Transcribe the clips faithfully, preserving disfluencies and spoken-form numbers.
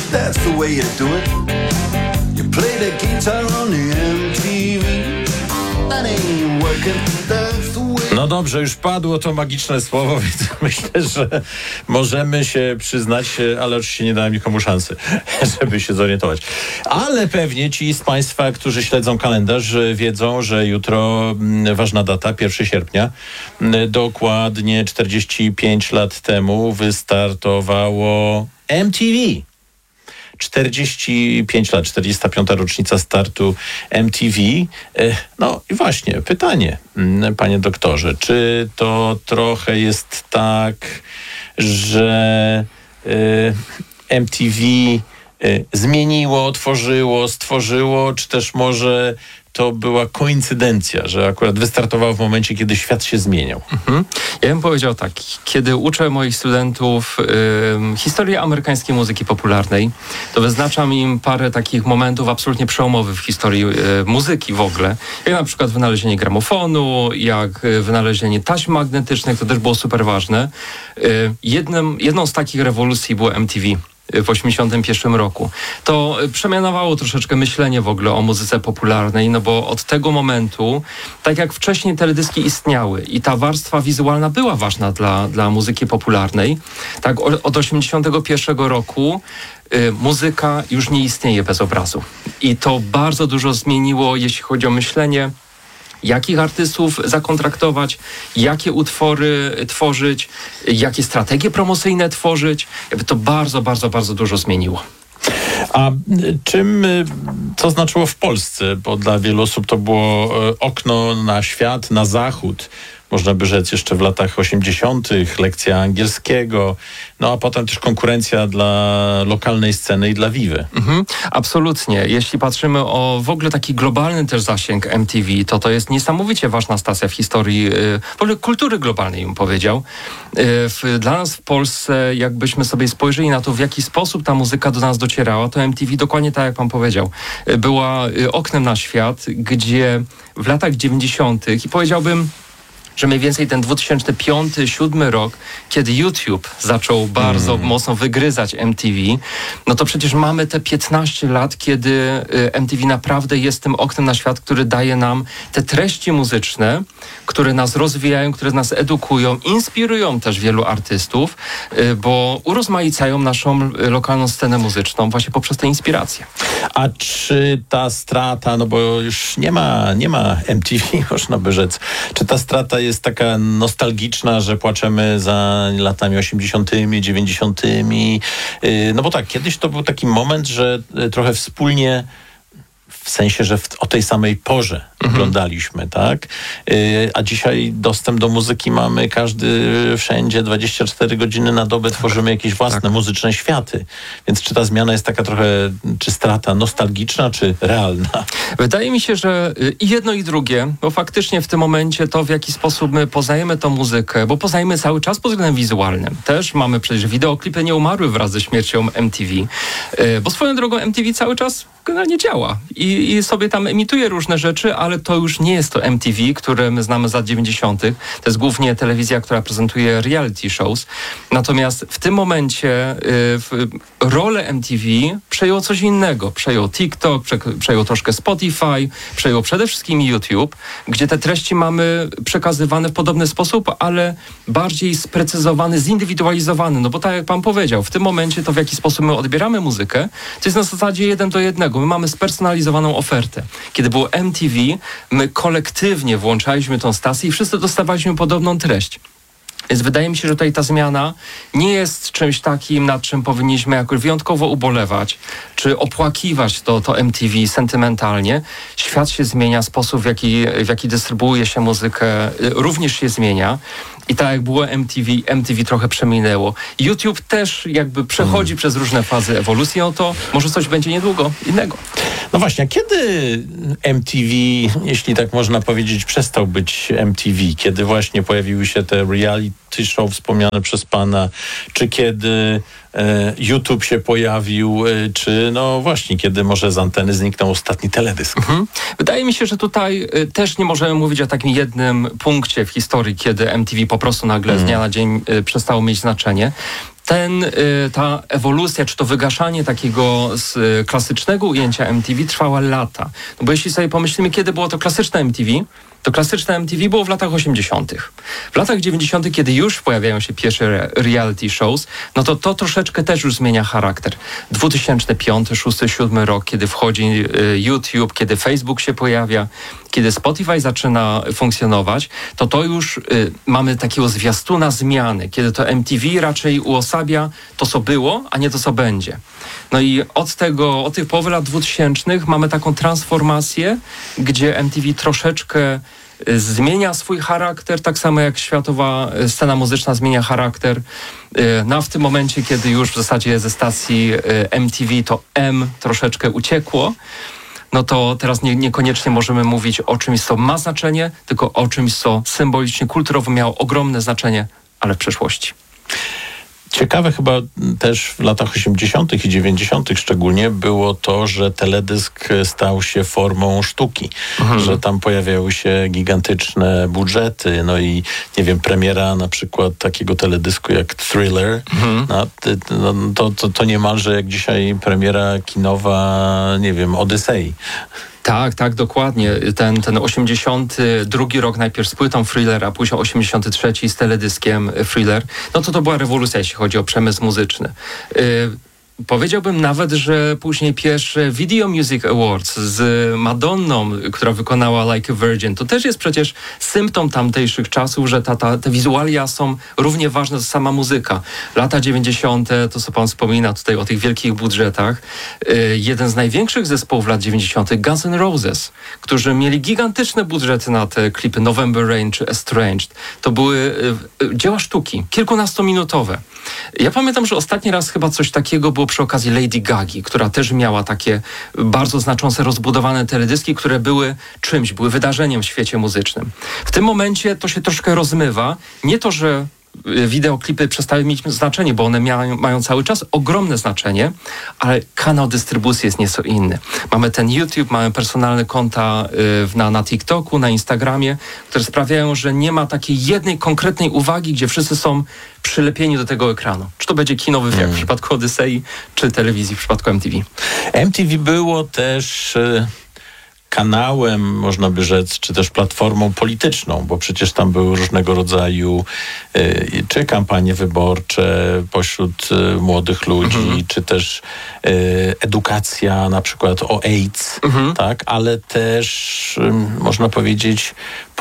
that's the way you do it. You play the guitar on the M T V. That ain't working, that's the way. No dobrze, już padło to magiczne słowo, więc myślę, że możemy się przyznać, ale oczywiście nie dałem nikomu szansy, żeby się zorientować. Ale pewnie ci z Państwa, którzy śledzą kalendarz, wiedzą, że jutro ważna data, pierwszego sierpnia. Dokładnie czterdzieści pięć lat temu wystartowało M T V. czterdzieści pięć lat, czterdziesta piąta rocznica startu M T V. No i właśnie, pytanie, panie doktorze, czy to trochę jest tak, że M T V zmieniło, otworzyło, stworzyło, czy też może to była koincydencja, że akurat wystartował w momencie, kiedy świat się zmieniał? Mhm. Ja bym powiedział tak, kiedy uczę moich studentów y, historii amerykańskiej muzyki popularnej, to wyznaczam im parę takich momentów absolutnie przełomowych w historii y, muzyki w ogóle. Jak na przykład wynalezienie gramofonu, jak y, wynalezienie taśm magnetycznych, to też było super ważne. Y, jednym, jedną z takich rewolucji było M T V. W osiemdziesiątym pierwszym roku. To przemianowało troszeczkę myślenie w ogóle o muzyce popularnej, no bo od tego momentu, tak jak wcześniej teledyski istniały i ta warstwa wizualna była ważna dla, dla muzyki popularnej, tak od osiemdziesiątego pierwszego roku y, muzyka już nie istnieje bez obrazu. I to bardzo dużo zmieniło, jeśli chodzi o myślenie, jakich artystów zakontraktować, jakie utwory tworzyć, jakie strategie promocyjne tworzyć. Jakby to bardzo, bardzo, bardzo dużo zmieniło. A czym, co znaczyło w Polsce? Bo dla wielu osób to było okno na świat, na zachód. Można by rzec jeszcze w latach osiemdziesiątych, lekcja angielskiego, no a potem też konkurencja dla lokalnej sceny i dla Vivy. Mhm, absolutnie. Jeśli patrzymy o w ogóle taki globalny też zasięg M T V, to to jest niesamowicie ważna stacja w historii yy, w ogóle kultury globalnej, bym powiedział. Yy, w, dla nas w Polsce, jakbyśmy sobie spojrzeli na to, w jaki sposób ta muzyka do nas docierała, to M T V dokładnie tak, jak pan powiedział, yy, była yy, oknem na świat, gdzie w latach dziewięćdziesiątych i powiedziałbym, że mniej więcej ten dwa tysiące piąty, dwa tysiące siódmy rok, kiedy YouTube zaczął bardzo mm. mocno wygryzać M T V, no to przecież mamy te piętnaście lat, kiedy M T V naprawdę jest tym oknem na świat, który daje nam te treści muzyczne, które nas rozwijają, które nas edukują, inspirują też wielu artystów, bo urozmaicają naszą lokalną scenę muzyczną właśnie poprzez te inspiracje. A czy ta strata, no bo już nie ma, nie ma M T V, można by rzec, czy ta strata jest taka nostalgiczna, że płaczemy za latami osiemdziesiątymi, dziewięćdziesiątymi? No bo tak, kiedyś to był taki moment, że trochę wspólnie, w sensie, że w, o tej samej porze mhm. oglądaliśmy, tak? Yy, a dzisiaj dostęp do muzyki mamy każdy wszędzie, dwadzieścia cztery godziny na dobę tworzymy jakieś własne tak. muzyczne światy. Więc czy ta zmiana jest taka trochę, czy strata nostalgiczna, czy realna? Wydaje mi się, że i jedno, i drugie, bo faktycznie w tym momencie to, w jaki sposób my poznajemy tą muzykę, bo poznajemy cały czas pod względem wizualnym. Też mamy przecież wideoklipy nie umarły wraz ze śmiercią M T V, yy, bo swoją drogą M T V cały czas generalnie działa I, i sobie tam emituje różne rzeczy, ale to już nie jest to M T V, które my znamy z lat dziewięćdziesiątych. To jest głównie telewizja, która prezentuje reality shows. Natomiast w tym momencie y, w, rolę M T V przejął coś innego. Przejął TikTok, prze, przejął troszkę Spotify, przejął przede wszystkim YouTube, gdzie te treści mamy przekazywane w podobny sposób, ale bardziej sprecyzowany, zindywidualizowany. No bo tak jak pan powiedział, w tym momencie to, w jaki sposób my odbieramy muzykę, to jest na zasadzie jeden do jednego. My mamy spersonalizowaną ofertę. Kiedy było M T V, my kolektywnie włączaliśmy tą stację i wszyscy dostawaliśmy podobną treść. Więc wydaje mi się, że tutaj ta zmiana nie jest czymś takim, nad czym powinniśmy jakoś wyjątkowo ubolewać, czy opłakiwać to, to M T V sentymentalnie. Świat się zmienia, sposób w jaki, w jaki dystrybuuje się muzykę również się zmienia. I tak jak było M T V, M T V trochę przeminęło. YouTube też jakby przechodzi hmm. przez różne fazy ewolucji, no to może coś będzie niedługo innego. No właśnie, a kiedy M T V, jeśli tak można powiedzieć, przestał być M T V? Kiedy właśnie pojawiły się te reality show wspomniane przez pana? Czy kiedy e, YouTube się pojawił? E, czy no właśnie, kiedy może z anteny zniknął ostatni teledysk? Mhm. Wydaje mi się, że tutaj e, też nie możemy mówić o takim jednym punkcie w historii, kiedy M T V po prostu nagle z dnia na dzień e, przestało mieć znaczenie. ten, y, ta ewolucja, czy to wygaszanie takiego z y, klasycznego ujęcia M T V trwała lata. No bo jeśli sobie pomyślimy, kiedy było to klasyczne M T V, to klasyczne M T V było w latach osiemdziesiątych. W latach dziewięćdziesiątych, kiedy już pojawiają się pierwsze reality shows, no to to troszeczkę też już zmienia charakter. dwa tysiące piąty, szósty, siódmy rok, kiedy wchodzi y, YouTube, kiedy Facebook się pojawia, kiedy Spotify zaczyna funkcjonować, to to już y, mamy takiego zwiastuna zmiany, kiedy to M T V raczej uosabia to, co było, a nie to, co będzie. No i od tego, od tych połowy lat dwutysięcznych mamy taką transformację, gdzie M T V troszeczkę y, zmienia swój charakter, tak samo jak światowa scena muzyczna zmienia charakter. Y, no a w tym momencie, kiedy już w zasadzie ze stacji y, M T V to M troszeczkę uciekło, no to teraz nie, niekoniecznie możemy mówić o czymś, co ma znaczenie, tylko o czymś, co symbolicznie, kulturowo miało ogromne znaczenie, ale w przeszłości. Ciekawe chyba też w latach osiemdziesiątych i dziewięćdziesiątych szczególnie było to, że teledysk stał się formą sztuki, mhm. że tam pojawiały się gigantyczne budżety, no i nie wiem, premiera na przykład takiego teledysku jak Thriller, mhm. no, to, to, to niemalże jak dzisiaj premiera kinowa, nie wiem, Odysei. Tak, tak, dokładnie. Ten, ten osiemdziesiąty drugi rok najpierw z płytą Thriller, a później osiemdziesiąty trzeci z teledyskiem Thriller, no to to była rewolucja, jeśli chodzi o przemysł muzyczny. Yy, Powiedziałbym nawet, że później pierwsze Video Music Awards z Madonną, która wykonała Like a Virgin, to też jest przecież symptom tamtejszych czasów, że ta, ta, te wizualia są równie ważne jak sama muzyka. Lata dziewięćdziesiąte, to co pan wspomina tutaj o tych wielkich budżetach. Yy, jeden z największych zespołów lat dziewięćdziesiątych, Guns N' Roses, którzy mieli gigantyczne budżety na te klipy November Rain czy Estranged. To były yy, dzieła sztuki, kilkunastominutowe. Ja pamiętam, że ostatni raz chyba coś takiego było przy okazji Lady Gagi, która też miała takie bardzo znaczące, rozbudowane teledyski, które były czymś, były wydarzeniem w świecie muzycznym. W tym momencie to się troszkę rozmywa. Nie to, że wideoklipy przestały mieć znaczenie, bo one mają, mają cały czas ogromne znaczenie, ale kanał dystrybucji jest nieco inny. Mamy ten YouTube, mamy personalne konta y, na, na TikToku, na Instagramie, które sprawiają, że nie ma takiej jednej konkretnej uwagi, gdzie wszyscy są przylepieni do tego ekranu. Czy to będzie kinowy jak w przypadku Odysei, czy telewizji w przypadku M T V. M T V było też y, kanałem, można by rzec, czy też platformą polityczną, bo przecież tam były różnego rodzaju y, czy kampanie wyborcze pośród y, młodych ludzi, mhm. czy też y, edukacja na przykład o AIDS, mhm. tak, ale też y, można powiedzieć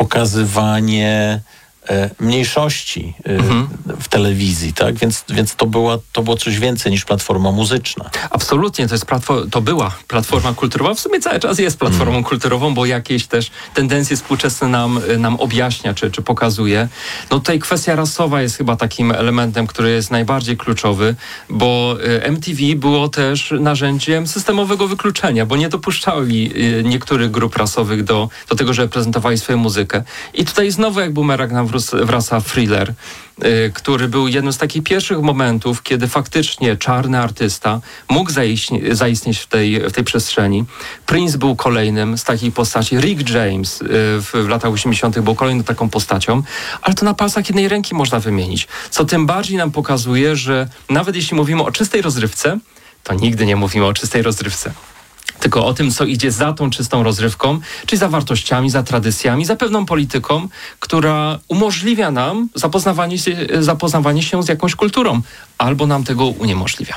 pokazywanie mniejszości mhm. w telewizji, tak? Więc, więc to, była, to było coś więcej niż platforma muzyczna. Absolutnie, to, jest platform, to była platforma kulturowa. W sumie cały czas jest platformą mm. kulturową, bo jakieś też tendencje współczesne nam, nam objaśnia, czy, czy pokazuje. No tutaj kwestia rasowa jest chyba takim elementem, który jest najbardziej kluczowy, bo M T V było też narzędziem systemowego wykluczenia, bo nie dopuszczali niektórych grup rasowych do, do tego, żeby prezentowali swoją muzykę. I tutaj znowu jak bumerang nam wraca Thriller, y, który był jednym z takich pierwszych momentów, kiedy faktycznie czarny artysta mógł zaistnie, zaistnieć w tej, w tej przestrzeni. Prince był kolejnym z takich postaci. Rick James y, w, w latach osiemdziesiątych był kolejną taką postacią, ale to na palcach jednej ręki można wymienić. Co tym bardziej nam pokazuje, że nawet jeśli mówimy o czystej rozrywce, to nigdy nie mówimy o czystej rozrywce. Tylko o tym, co idzie za tą czystą rozrywką, czyli za wartościami, za tradycjami, za pewną polityką, która umożliwia nam zapoznawanie się, zapoznawanie się z jakąś kulturą, albo nam tego uniemożliwia.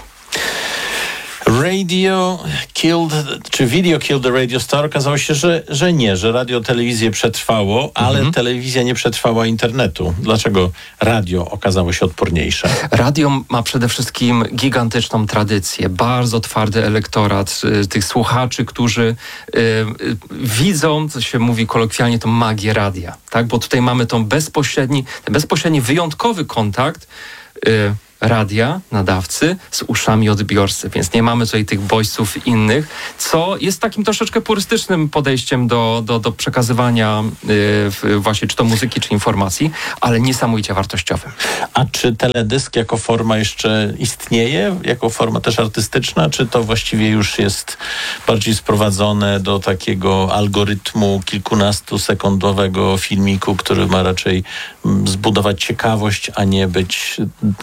Radio killed, czy video killed the radio star? Okazało się, że, że nie, że radio, telewizję przetrwało, ale mhm. telewizja nie przetrwała internetu. Dlaczego radio okazało się odporniejsze? Radio ma przede wszystkim gigantyczną tradycję, bardzo twardy elektorat y, tych słuchaczy, którzy y, y, widzą, co się mówi kolokwialnie, tą magię radia, tak? Bo tutaj mamy tą bezpośredni, ten bezpośredni, wyjątkowy kontakt y, radia, nadawcy z uszami odbiorcy, więc nie mamy tutaj tych bodźców innych, co jest takim troszeczkę purystycznym podejściem do, do, do przekazywania yy, właśnie czy to muzyki, czy informacji, ale niesamowicie wartościowym. A czy teledysk jako forma jeszcze istnieje? Jako forma też artystyczna? Czy to właściwie już jest bardziej sprowadzone do takiego algorytmu kilkunastosekundowego filmiku, który ma raczej zbudować ciekawość, a nie być głównym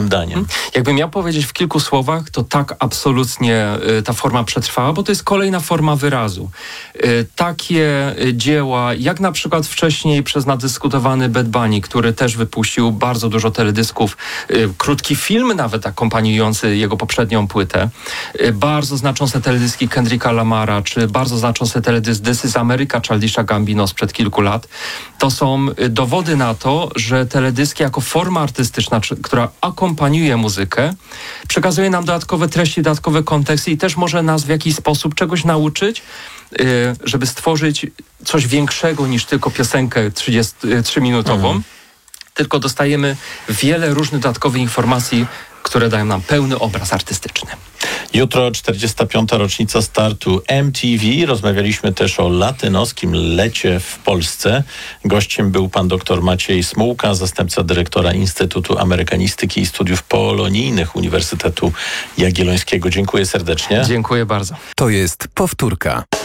zdaniem? Jakbym miał powiedzieć w kilku słowach, to tak absolutnie y, ta forma przetrwała, bo to jest kolejna forma wyrazu. Y, takie y, dzieła, jak na przykład wcześniej przez nadyskutowany Bad Bunny, który też wypuścił bardzo dużo teledysków, y, krótki film nawet akompaniujący jego poprzednią płytę, y, bardzo znaczące teledyski Kendricka Lamara, czy bardzo znaczący teledysk This is America Childisha Gambino sprzed kilku lat. To są y, dowody na to, że teledyski jako forma artystyczna, czy, która akompaniuje muzykę, przekazuje nam dodatkowe treści, dodatkowe konteksty i też może nas w jakiś sposób czegoś nauczyć, y, żeby stworzyć coś większego niż tylko piosenkę trzydziestotrzyminutową. Mhm. Tylko dostajemy wiele różnych dodatkowych informacji, które dają nam pełny obraz artystyczny. Jutro czterdziesta piąta rocznica startu M T V. Rozmawialiśmy też o latynoskim lecie w Polsce. Gościem był pan dr Maciej Smułka, zastępca dyrektora Instytutu Amerykanistyki i Studiów Polonijnych Uniwersytetu Jagiellońskiego. Dziękuję serdecznie. Dziękuję bardzo. To jest powtórka.